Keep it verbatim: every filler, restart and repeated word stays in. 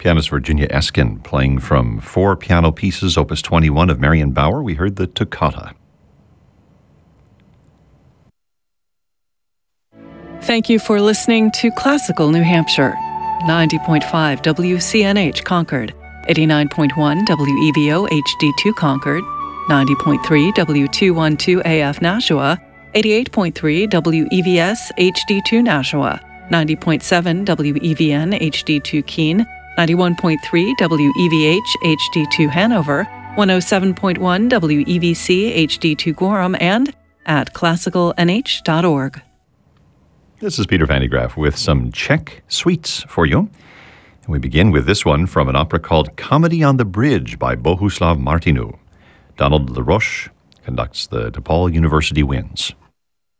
Pianist Virginia Eskin playing from four piano pieces, Opus twenty-one of Marion Bauer. We heard the Toccata. Thank you for listening to Classical New Hampshire. ninety point five W C N H Concord, eighty-nine point one W E V O H D two Concord, ninety point three W two twelve A F Nashua, eighty-eight point three W E V S H D two Nashua, ninety point seven W E V N H D two Keene, ninety-one point three W E V H H D two Hanover, one oh seven point one W E V C H D two Gorham, and at classical n h dot org. This is Peter Van de Graaff with some Czech suites for you. And we begin with this one from an opera called Comedy on the Bridge by Bohuslav Martinu. Donald LaRoche conducts the DePaul University Winds.